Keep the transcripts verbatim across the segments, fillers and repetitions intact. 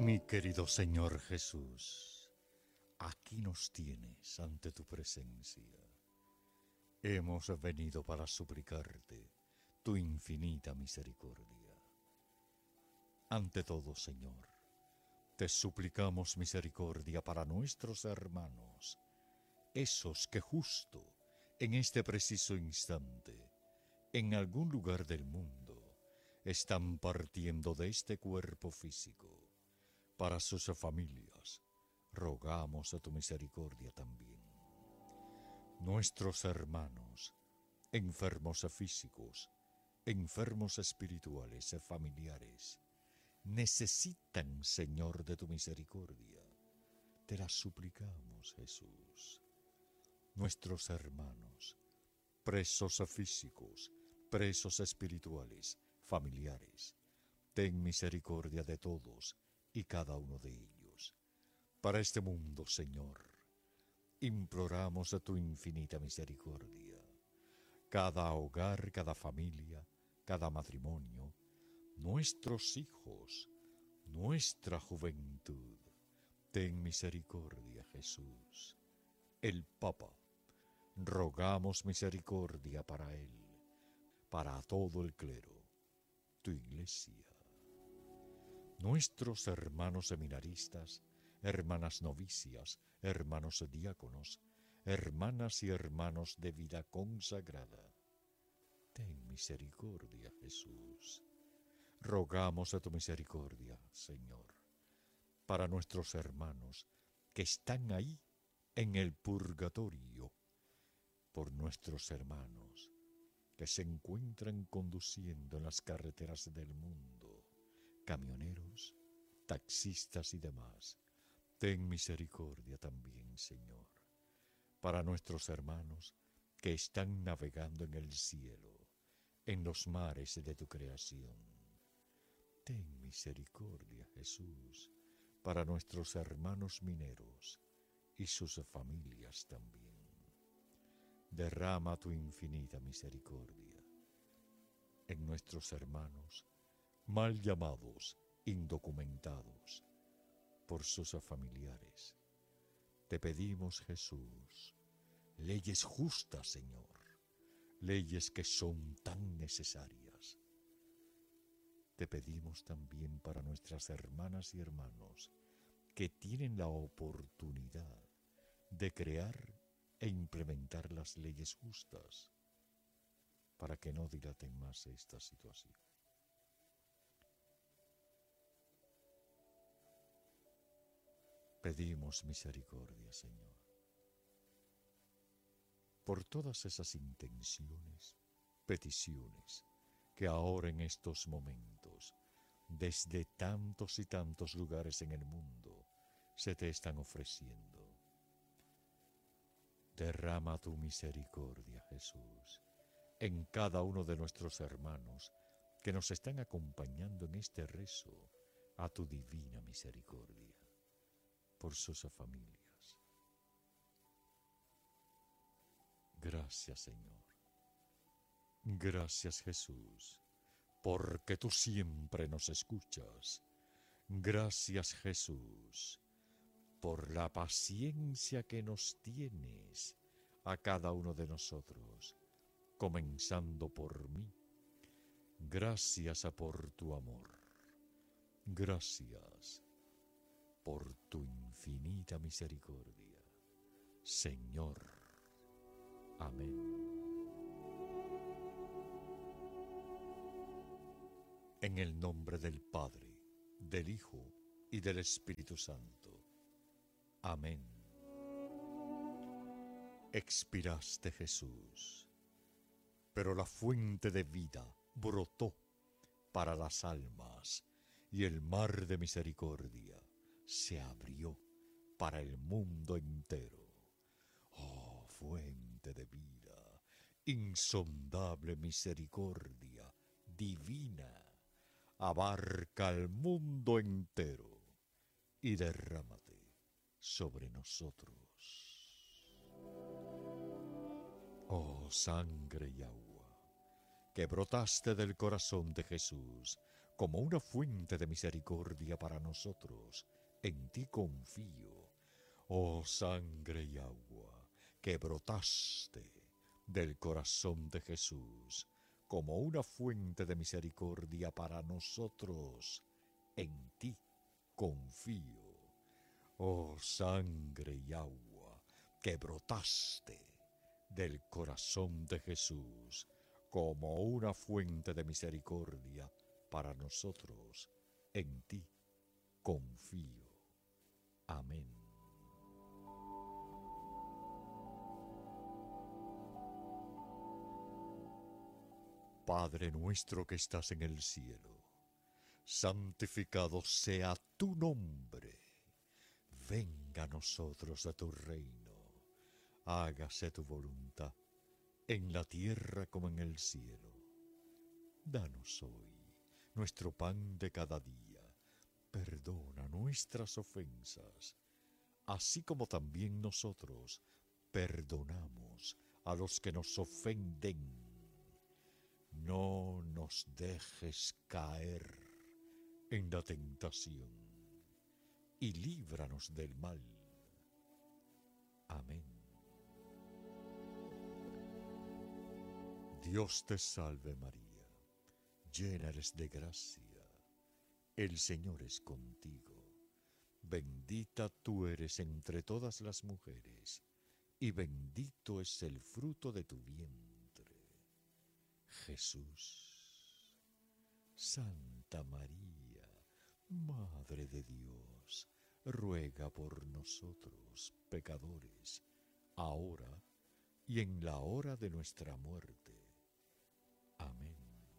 Mi querido Señor Jesús, aquí nos tienes ante tu presencia. Hemos venido para suplicarte tu infinita misericordia. Ante todo, Señor, te suplicamos misericordia para nuestros hermanos, esos que justo en este preciso instante, en algún lugar del mundo, están partiendo de este cuerpo físico. Para sus familias, rogamos a tu misericordia también. Nuestros hermanos, enfermos físicos, enfermos espirituales y familiares, necesitan, Señor, de tu misericordia. Te la suplicamos, Jesús. Nuestros hermanos, presos físicos, presos espirituales, familiares, ten misericordia de todos y cada uno de ellos. Para este mundo, Señor, imploramos a tu infinita misericordia. Cada hogar, cada familia, cada matrimonio, nuestros hijos, nuestra juventud, ten misericordia, Jesús. El Papa, rogamos misericordia para él, para todo el clero, tu Iglesia. Nuestros hermanos seminaristas, hermanas novicias, hermanos diáconos, hermanas y hermanos de vida consagrada. Ten misericordia, Jesús. Rogamos a tu misericordia, Señor, para nuestros hermanos que están ahí en el purgatorio, por nuestros hermanos que se encuentran conduciendo en las carreteras del mundo, camioneros, taxistas y demás. Ten misericordia también, Señor, para nuestros hermanos que están navegando en el cielo, en los mares de tu creación. Ten misericordia, Jesús, para nuestros hermanos mineros y sus familias también. Derrama tu infinita misericordia en nuestros hermanos mal llamados, indocumentados, por sus familiares. Te pedimos, Jesús, leyes justas, Señor, leyes que son tan necesarias. Te pedimos también para nuestras hermanas y hermanos que tienen la oportunidad de crear e implementar las leyes justas, para que no dilaten más esta situación. Pedimos misericordia, Señor, por todas esas intenciones, peticiones, que ahora en estos momentos, desde tantos y tantos lugares en el mundo, se te están ofreciendo. Derrama tu misericordia, Jesús, en cada uno de nuestros hermanos que nos están acompañando en este rezo a tu divina misericordia, por sus familias. Gracias, Señor. Gracias, Jesús, porque tú siempre nos escuchas. Gracias, Jesús, por la paciencia que nos tienes a cada uno de nosotros, comenzando por mí. Gracias por tu amor. Gracias por tu infinita misericordia, Señor. Amén. En el nombre del Padre, del Hijo y del Espíritu Santo. Amén. Expiraste, Jesús, pero la fuente de vida brotó para las almas y el mar de misericordia se abrió para el mundo entero. Oh, fuente de vida, insondable misericordia divina, abarca el mundo entero y derrámate sobre nosotros. Oh, sangre y agua, que brotaste del corazón de Jesús como una fuente de misericordia para nosotros. En ti confío, oh sangre y agua, que brotaste del corazón de Jesús, como una fuente de misericordia para nosotros. En ti confío, oh sangre y agua, que brotaste del corazón de Jesús, como una fuente de misericordia para nosotros. En ti confío. Amén. Padre nuestro que estás en el cielo, santificado sea tu nombre. Venga a nosotros a tu reino. Hágase tu voluntad, en la tierra como en el cielo. Danos hoy nuestro pan de cada día. Perdona nuestras ofensas, así como también nosotros perdonamos a los que nos ofenden. No nos dejes caer en la tentación y líbranos del mal. Amén. Dios te salve María, llena eres de gracia, el Señor es contigo. Bendita tú eres entre todas las mujeres, y bendito es el fruto de tu vientre, Jesús. Santa María, Madre de Dios, ruega por nosotros, pecadores, ahora y en la hora de nuestra muerte. Amén.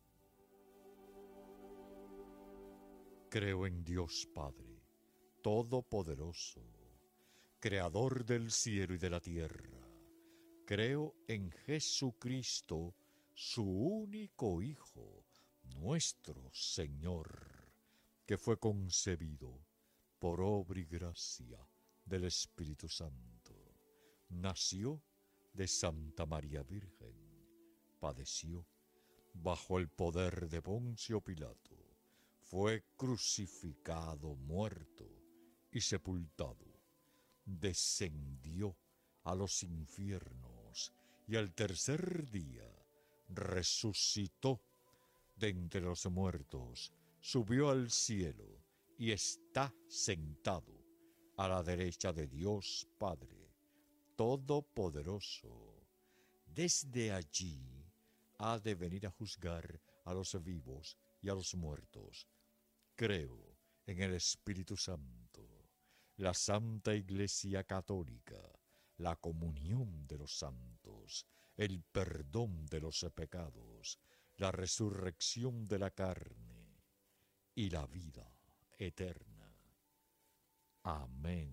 Creo en Dios Padre, Todopoderoso, Creador del cielo y de la tierra. Creo en Jesucristo, su único Hijo, nuestro Señor, que fue concebido por obra y gracia del Espíritu Santo. Nació de Santa María Virgen, padeció bajo el poder de Poncio Pilato, fue crucificado, muerto y sepultado, descendió a los infiernos y al tercer día resucitó de entre los muertos, subió al cielo y está sentado a la derecha de Dios Padre Todopoderoso. Desde allí ha de venir a juzgar a los vivos y a los muertos. Creo en el Espíritu Santo, la Santa Iglesia Católica, la comunión de los santos, el perdón de los pecados, la resurrección de la carne y la vida eterna. Amén.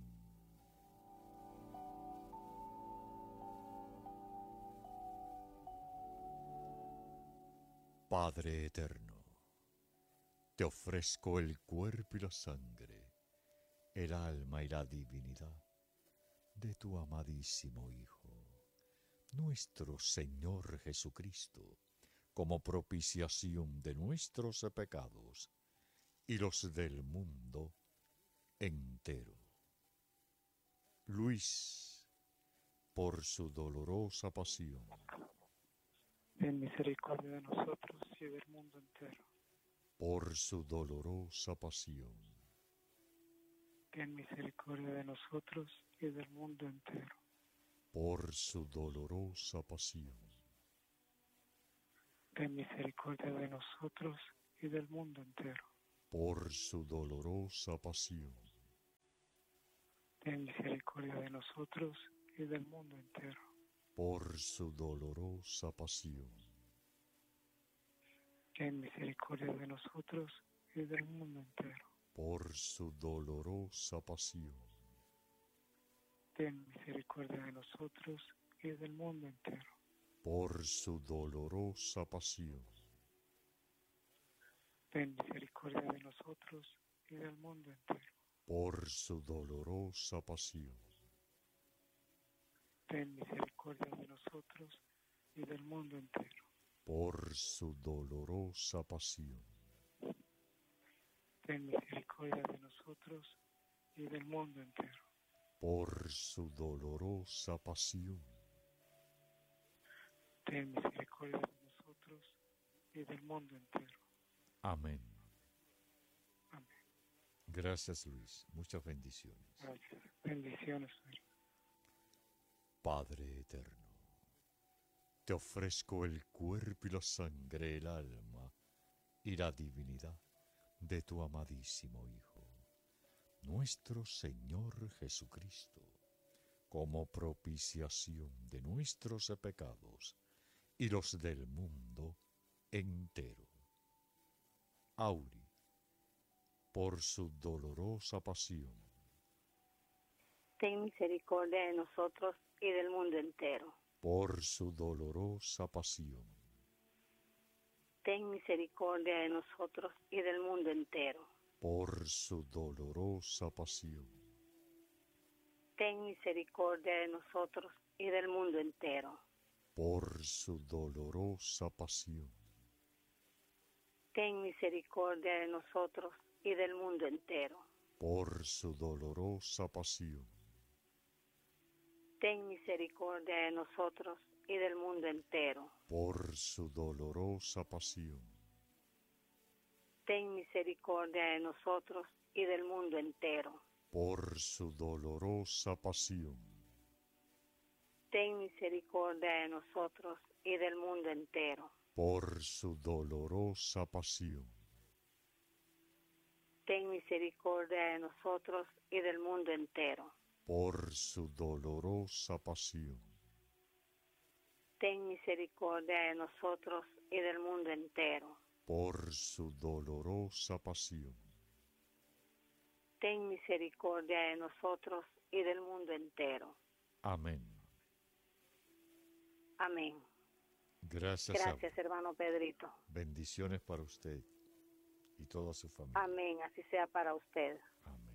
Padre eterno, te ofrezco el cuerpo y la sangre, el alma y la divinidad de tu amadísimo Hijo, nuestro Señor Jesucristo, como propiciación de nuestros pecados y los del mundo entero. Luis, por su dolorosa pasión, ten misericordia de nosotros y del mundo entero. por su dolorosa pasión, Ten misericordia de nosotros y del mundo entero. por su dolorosa pasión, Ten misericordia de nosotros y del mundo entero. por su dolorosa pasión, Ten misericordia de nosotros y del mundo entero. por su dolorosa pasión, Ten misericordia de nosotros y del mundo entero. por su dolorosa pasión, Ten misericordia de nosotros y del mundo entero. por su dolorosa pasión, Ten misericordia de nosotros y del mundo entero. por su dolorosa pasión, Ten misericordia de nosotros y del mundo entero. por su dolorosa pasión, ten misericordia de nosotros y del mundo entero. Por su dolorosa pasión, Ten misericordia de nosotros y del mundo entero. amén. Amén. Gracias, Luis. Muchas bendiciones. Gracias. Bendiciones. Padre eterno, te ofrezco el cuerpo y la sangre, el alma y la divinidad de tu amadísimo Hijo, nuestro Señor Jesucristo, como propiciación de nuestros pecados y los del mundo entero. Auri, por su dolorosa pasión, ten misericordia de nosotros y del mundo entero. por su dolorosa pasión, Ten misericordia de nosotros y del mundo entero. por su dolorosa pasión, Ten misericordia de nosotros y del mundo entero. por su dolorosa pasión, Ten misericordia de nosotros y del mundo entero. por su dolorosa pasión, Ten misericordia de nosotros y del mundo entero. por su dolorosa pasión, Ten misericordia de nosotros y del mundo entero. por su dolorosa pasión, Ten misericordia de nosotros y del mundo entero. por su dolorosa pasión, Ten misericordia de nosotros y del mundo entero. por su dolorosa pasión, Ten misericordia de nosotros y del mundo entero. por su dolorosa pasión, Ten misericordia de nosotros y del mundo entero. amén. Amén. Gracias, Gracias, hermano Pedrito. bendiciones para usted y toda su familia. Amén, así sea para usted. Amén.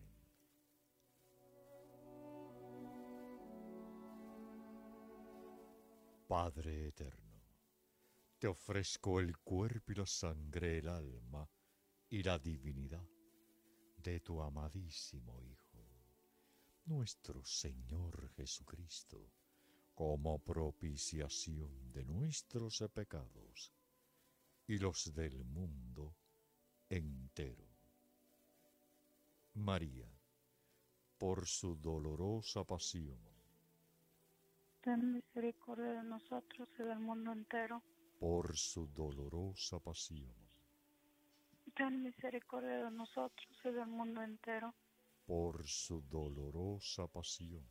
Padre eterno, te ofrezco el cuerpo y la sangre, el alma y la divinidad de tu amadísimo Hijo, nuestro Señor Jesucristo, como propiciación de nuestros pecados y los del mundo entero. María, por su dolorosa pasión, ten misericordia de nosotros y del mundo entero. por su dolorosa pasión, Ten misericordia de nosotros y del mundo entero. por su dolorosa pasión,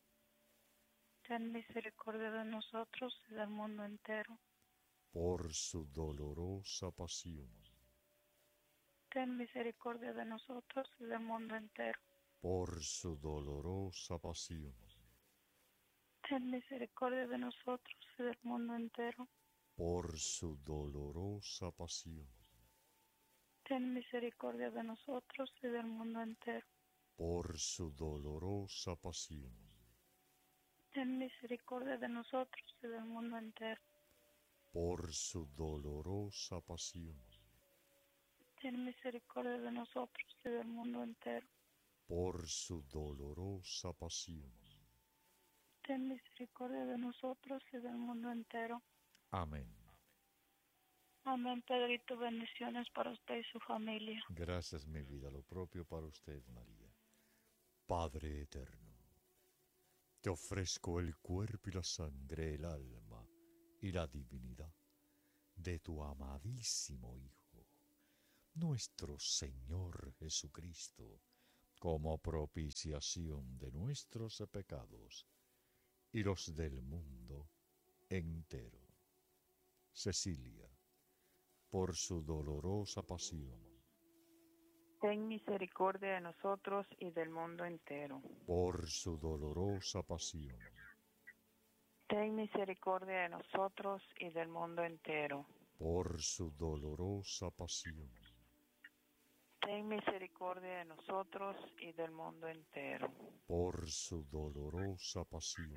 Ten misericordia de nosotros y del mundo entero. por su dolorosa pasión, Ten misericordia de nosotros y del mundo entero. por su dolorosa pasión, Ten misericordia de nosotros y del mundo entero. por su dolorosa pasión, Ten misericordia de nosotros y del mundo entero. por su dolorosa pasión, Ten misericordia de nosotros y del mundo entero. por su dolorosa pasión, Ten misericordia de nosotros y del mundo entero. por su dolorosa pasión. Ten misericordia de nosotros y del mundo entero. Amén. Amén, Pedrito. Bendiciones para usted y su familia. Gracias, mi vida, lo propio para usted, María. Padre eterno, te ofrezco el cuerpo y la sangre, el alma y la divinidad de tu amadísimo Hijo, nuestro Señor Jesucristo, como propiciación de nuestros pecados y los del mundo entero. Cecilia, por su dolorosa pasión, Ten misericordia de nosotros y del mundo entero. por su dolorosa pasión, Ten misericordia de nosotros y del mundo entero. por su dolorosa pasión, Ten misericordia de nosotros y del mundo entero. por su dolorosa pasión,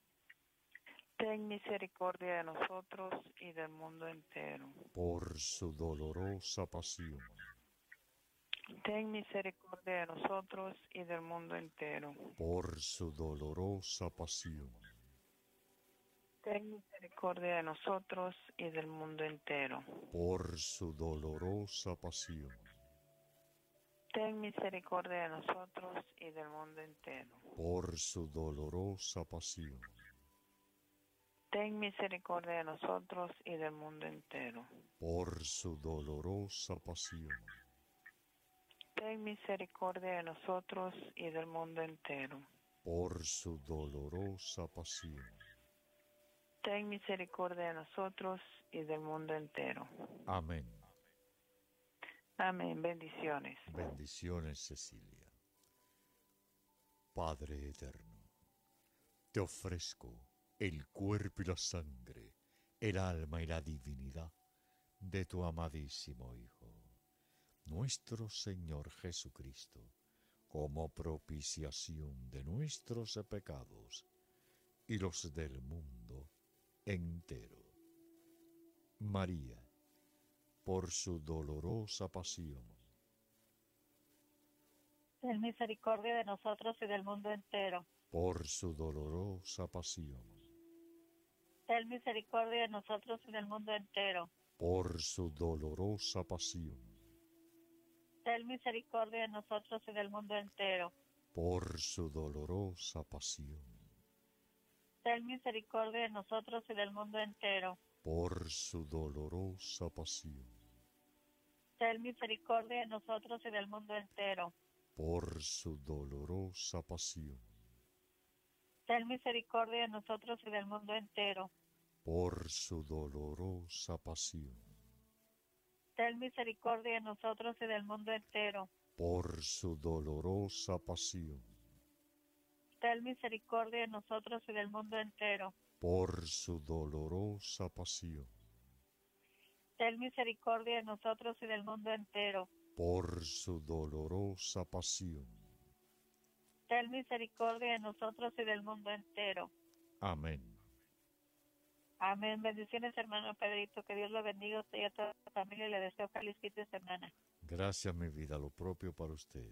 Ten misericordia de nosotros y del mundo entero. por su dolorosa pasión, Ten misericordia de nosotros y del mundo entero. por su dolorosa pasión, Ten misericordia de nosotros y del mundo entero. por su dolorosa pasión, Ten misericordia de nosotros y del mundo entero. por su dolorosa pasión, Ten misericordia de nosotros y del mundo entero. por su dolorosa pasión, Ten misericordia de nosotros y del mundo entero. por su dolorosa pasión. Ten misericordia de nosotros y del mundo entero. Amén. Amén. Bendiciones. Bendiciones, Cecilia. Padre eterno, te ofrezco el cuerpo y la sangre, el alma y la divinidad de tu amadísimo Hijo, nuestro Señor Jesucristo, como propiciación de nuestros pecados y los del mundo entero. María, por su dolorosa pasión, Ten misericordia de nosotros y del mundo entero. por su dolorosa pasión, Ten misericordia de nosotros y del mundo entero. por su dolorosa pasión, Ten misericordia de nosotros y del mundo entero. por su dolorosa pasión, Ten misericordia de nosotros y del mundo entero. por su dolorosa pasión, Ten misericordia de nosotros y del mundo entero. por su dolorosa pasión, Ten misericordia de nosotros y del mundo entero. por su dolorosa pasión, Ten misericordia de nosotros y del mundo entero. por su dolorosa pasión, Ten misericordia de nosotros y del mundo entero. por su dolorosa pasión, Ten misericordia de nosotros y del mundo entero. por su dolorosa pasión. Ten misericordia de nosotros y del mundo entero. Amén. Amén. Bendiciones, hermano Pedrito. Que Dios lo bendiga a usted y a toda la familia. Y le deseo feliz fin de semana. Gracias, mi vida, lo propio para usted.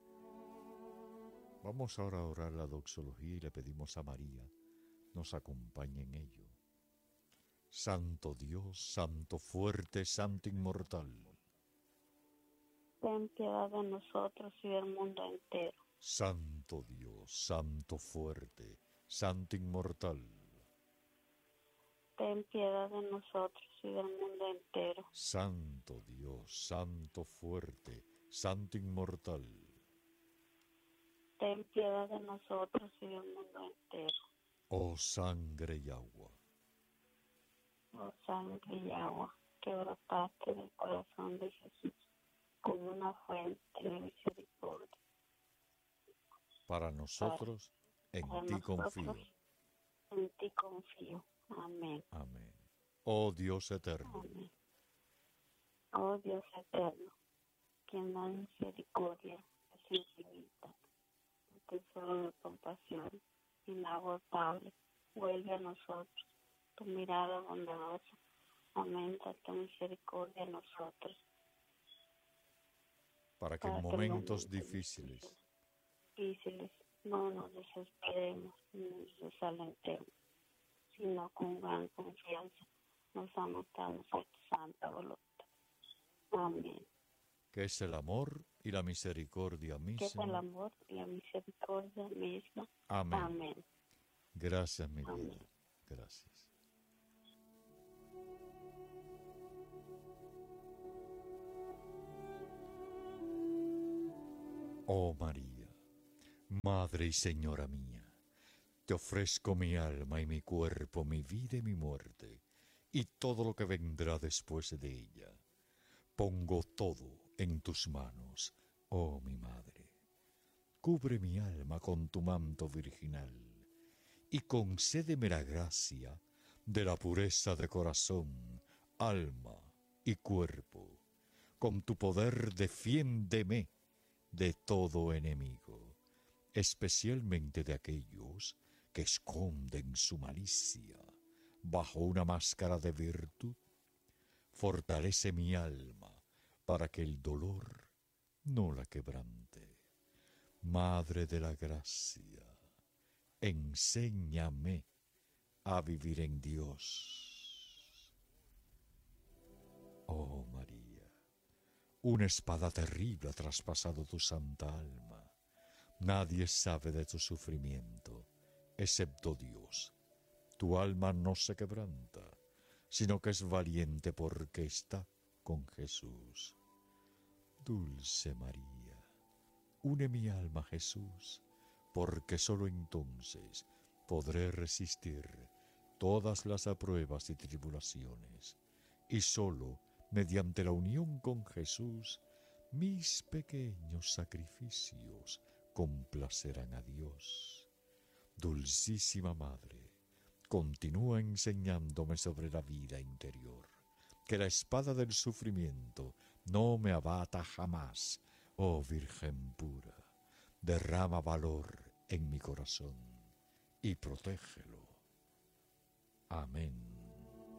Vamos ahora a orar la doxología y le pedimos a María nos acompañe en ello. Santo Dios, Santo fuerte, Santo inmortal. Ten piedad de nosotros y del mundo entero. Santo Dios, Santo fuerte, Santo inmortal. Ten piedad de nosotros y del mundo entero. Santo Dios, Santo fuerte, Santo inmortal. Ten piedad de nosotros y del mundo entero. Oh sangre y agua, Oh sangre y agua que brotaste del corazón de Jesús como una fuente de misericordia. para nosotros en Para ti nosotros, confío. En ti confío. Amén. Amén. Oh Dios eterno, Amén. Oh Dios eterno, quien da misericordia es infinita, el tesoro de compasión inagotable, vuelve a nosotros tu mirada bondadosa, aumenta tu misericordia a nosotros. para que en para que momentos difíciles difíciles no nos desesperemos ni nos desalentemos, sino con gran confianza nos anotamos a tu santa voluntad. Amén. que es el amor y la misericordia Que es el misma. amor y la misericordia misma. Amén. Amén. Gracias, mi vida. Amén. Gracias. Oh María, Madre y Señora mía, te ofrezco mi alma y mi cuerpo, mi vida y mi muerte, y todo lo que vendrá después de ella. Pongo todo en tus manos, oh mi Madre. Cubre mi alma con tu manto virginal, y concédeme la gracia de la pureza de corazón, alma y cuerpo. Con tu poder defiéndeme de todo enemigo, especialmente de aquellos que esconden su malicia bajo una máscara de virtud. Fortalece mi alma para que el dolor no la quebrante. Madre de la gracia, enséñame a vivir en Dios. Oh María, una espada terrible ha traspasado tu santa alma. Nadie sabe de tu sufrimiento, excepto Dios. Tu alma no se quebranta, sino que es valiente porque está con Jesús. Dulce María, une mi alma a Jesús, porque sólo entonces podré resistir todas las pruebas y tribulaciones, y sólo mediante la unión con Jesús, mis pequeños sacrificios complacerán a Dios. Dulcísima Madre, continúa enseñándome sobre la vida interior, que la espada del sufrimiento no me abata jamás. Oh Virgen pura, derrama valor en mi corazón y protégelo. Amén.